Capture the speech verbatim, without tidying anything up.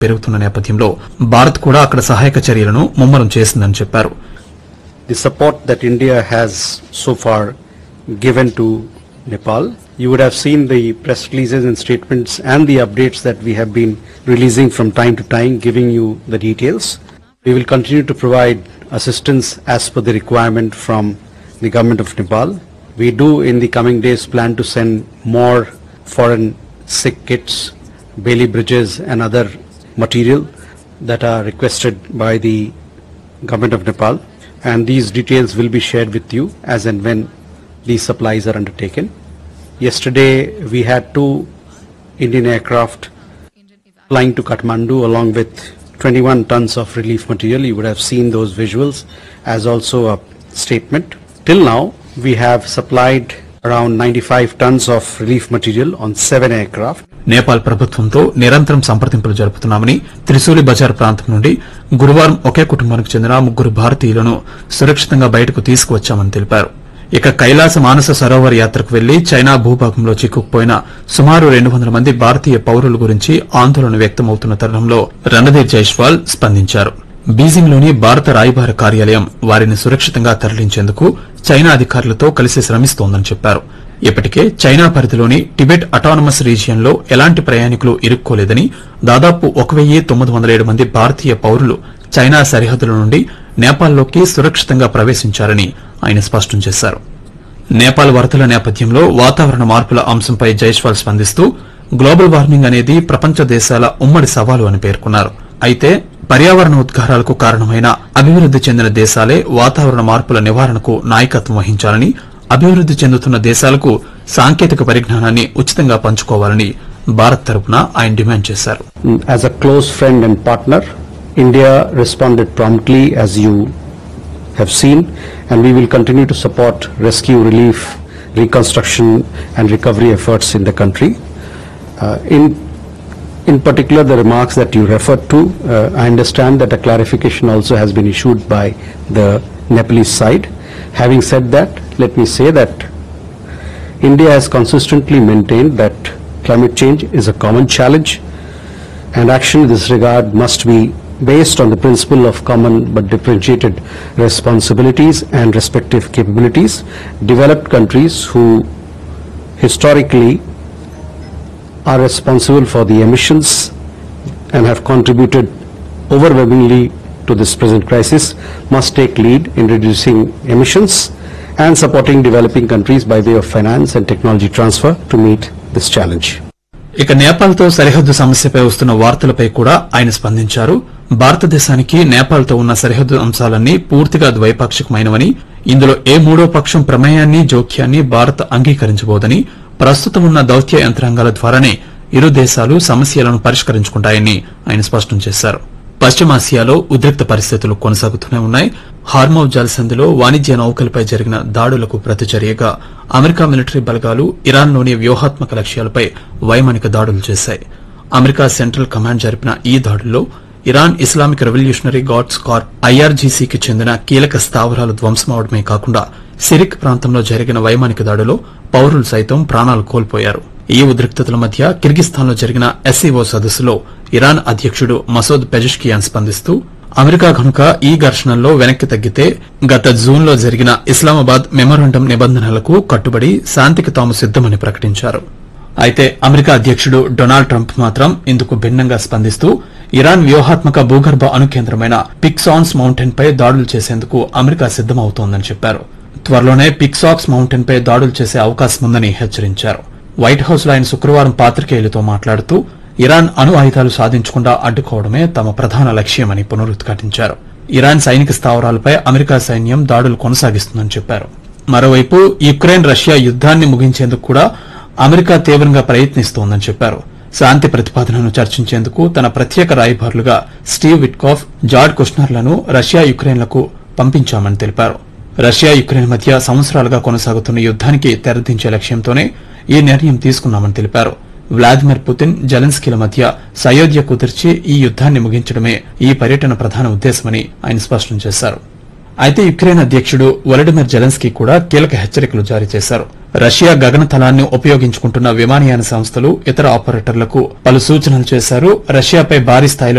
పెరుగుతున్న నేపథ్యంలో భారత్ కూడా అక్కడ సహాయక చర్యలను ముమ్మరం చేసిందని చెప్పారు. The support that India has so far given to Nepal, you would have seen the press releases and statements and the updates that we have been releasing from time to time, giving you the details. We will continue to provide assistance as per the requirement from the government of Nepal. We do in the coming days plan to send more foreign sick kits, Bailey bridges and other material that are requested by the government of Nepal, and these details will be shared with you as and when these supplies are undertaken. Yesterday we had two Indian aircraft flying to Kathmandu along with twenty-one tons of relief material. You would have seen those visuals as also a statement. Till now we have supplied around ninety-five tons of relief material on seven aircraft. Nepal ప్రభుత్వంతో నిరంతరం సంప్రదింపులు జరుపుతున్నామని, త్రిశూలి బజార్ ప్రాంతం నుండి గురువారం ఒకే కుటుంబానికి చెందిన ముగ్గురు భారతీయులను సురక్షితంగా బయటకు తీసుకువచ్చామని తెలిపారు. ఇక కైలాస మానస సరోవర్ యాత్రకు వెళ్లి చైనా భూభాగంలో చిక్కుకుపోయిన సుమారు రెండు వందల మంది భారతీయ పౌరుల గురించి ఆందోళన వ్యక్తమవుతున్న తరుణంలో రణధీర్ జైస్వాల్ స్పందించారు. బీజింగ్లోని భారత రాయబార కార్యాలయం వారిని సురక్షితంగా తరలించేందుకు చైనా అధికారులతో కలిసి శ్రమిస్తోందని చెప్పారు. ఇప్పటికే చైనా పరిధిలోని టిబెట్ అటానమస్ రీజియన్లో ఎలాంటి ప్రయాణికులు ఇరుక్కోలేదని, దాదాపు ఒక వెయ్యి తొమ్మిది వందల ఏడు మంది భారతీయ పౌరులు చైనా సరిహద్దుల నుండి నేపాల్లోకి సురక్షితంగా ప్రవేశించారని ఆయన స్పష్టం చేశారు. నేపాల్ వరదల నేపథ్యంలో వాతావరణ మార్పుల అంశంపై జైస్వాల్ స్పందిస్తూ గ్లోబల్ వార్మింగ్ అనేది ప్రపంచ దేశాల ఉమ్మడి సవాలు అని పేర్కొన్నారు. అయితే పర్యావరణ ఉద్గారాలకు కారణమైన అభివృద్ది చెందిన దేశాలే వాతావరణ మార్పుల నివారణకు నాయకత్వం వహించాలని, అభివృద్ది చెందుతున్న దేశాలకు సాంకేతిక పరిజ్ఞానాన్ని ఉచితంగా పంచుకోవాలని భారత్ తరపున ఆయన డిమాండ్ చేశారు. As a close friend and partner, India responded promptly, as you have seen, and we will continue to support rescue, relief, reconstruction and recovery efforts in the country. Uh, in in particular, the remarks that you referred to, uh, I understand that a clarification also has been issued by the Nepalese side. Having said that, let me say that India has consistently maintained that climate change is a common challenge, and action in this regard must be based on the principle of common but differentiated responsibilities and respective capabilities. Developed countries who historically are responsible for the emissions and have contributed overwhelmingly to this present crisis must take lead in reducing emissions and supporting developing countries by way of finance and technology transfer to meet this challenge. ఇక నేపాల్తో సరిహద్దు సమస్యపై వస్తున్న వార్తలపై కూడా ఆయన స్పందించారు. భారతదేశానికి నేపాల్తో ఉన్న సరిహద్దు అంశాలన్నీ పూర్తిగా ద్వైపాక్షికమైనవని, ఇందులో ఏ మూడో పక్షం ప్రమేయాన్ని, జోక్యాన్ని భారత్ అంగీకరించబోదని, ప్రస్తుతం ఉన్న దౌత్య యంత్రాంగాల ద్వారానే ఇరు దేశాలు సమస్యలను పరిష్కరించుకుంటాయని ఆయన స్పష్టం చేశారు. పశ్చిమాసియాలో ఉద్రిక్త పరిస్థితులు కొనసాగుతూనే ఉన్నాయి. హార్మౌజ్ జలసంధిలో వాణిజ్య నౌకలపై జరిగిన దాడులకు ప్రతిచర్యగా అమెరికా మిలిటరీ బలగాలు ఇరాన్లోని వ్యూహాత్మక లక్ష్యాలపై వైమానిక దాడులు చేశాయి. అమెరికా సెంట్రల్ కమాండ్ జరిపిన ఈ దాడుల్లో Iran Islamic revolutionary guards Corp ఐఆర్జీసీకి చెందిన కీలక స్థావరాలు ధ్వంసమవడమే కాకుండా సిరిక్ ప్రాంతంలో జరిగిన వైమానిక దాడిలో పౌరులు సైతం ప్రాణాలు కోల్పోయారు. ఈ ఉద్రిక్తతల మధ్య కిర్గిస్థాన్లో జరిగిన ఎస్సీఓ సదస్సులో ఇరాన్ అధ్యకుడు మసూద్ పెజెష్కియాన్ స్పందిస్తూ అమెరికా గనుక ఈ ఘర్షణల్లో వెనక్కి తగ్గితే గత జూన్లో జరిగిన ఇస్లామాబాద్ మెమోరాండం నిబంధనలకు కట్టుబడి శాంతికి తాము సిద్దమని ప్రకటించారు. అయితే అమెరికా అధ్యకుడు డొనాల్డ్ ట్రంప్ మాత్రం ఇందుకు భిన్నంగా స్పందిస్తూ ఇరాన్ వ్యూహాత్మక భూగర్భ అణుకేంద్రమైన పిక్సాన్స్ మౌంటైన్ పై దాడులు చేసేందుకు అమెరికా సిద్దమవుతోందని చెప్పారు. త్వరలోనే పిక్సాక్స్ మౌంటైన్ పై దాడులు చేసే అవకాశం ఉందని హెచ్చరించారు. వైట్ హౌస్ లో ఆయన శుక్రవారం పాత్రికేయులతో మాట్లాడుతూ ఇరాన్ అణు ఆయుధాలు సాధించకుండా అడ్డుకోవడమే తమ ప్రధాన లక్ష్యమని పునరుద్ఘాటించారు. ఇరాన్ సైనిక స్థావరాలపై అమెరికా సైన్యం దాడులు కొనసాగిస్తుందని చెప్పారు. మరోవైపు యుక్రెయిన్ రష్యా యుద్దాన్ని ముగించేందుకు కూడా అమెరికా తీవ్రంగా ప్రయత్నిస్తోందని చెప్పారు. శాంతి ప్రతిపాదనను చర్చించేందుకు తన ప్రత్యేక రాయబారులుగా స్టీవ్ విట్కాఫ్, జార్డ్ కుష్నర్లను రష్యా యుక్రెయిన్లకు పంపించామని తెలిపారు. రష్యా యుక్రెయిన్ మధ్య సంవత్సరాలుగా కొనసాగుతున్న యుద్దానికి తెరదించే లక్ష్యంతోనే ఈ నిర్ణయం తీసుకున్నామని తెలిపారు. వ్లాదిమిర్ పుతిన్, జెలెన్స్కీల మధ్య సయోధ్య కుదిర్చి ఈ యుద్దాన్ని ముగించడమే ఈ పర్యటన ప్రధాన ఉద్దేశమని ఆయన స్పష్టం చేశారు. అయితే యుక్రెయిన్ అధ్యకుడు వొలడిమిర్ జెలెన్స్కీ కూడా కీలక హెచ్చరికలు జారీ చేశారు. రష్యా గగనతలాన్ని ఉపయోగించుకుంటున్న విమానయాన సంస్థలు ఇతర ఆపరేటర్లకు పలు సూచనలు చేశారు. రష్యాపై భారీ స్థాయిలో